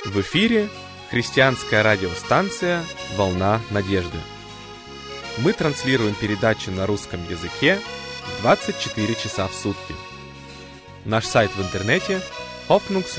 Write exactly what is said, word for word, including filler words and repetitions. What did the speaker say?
В эфире христианская радиостанция «Волна надежды». Мы транслируем передачи на русском языке двадцать четыре часа в сутки. Наш сайт в интернете hoffnungs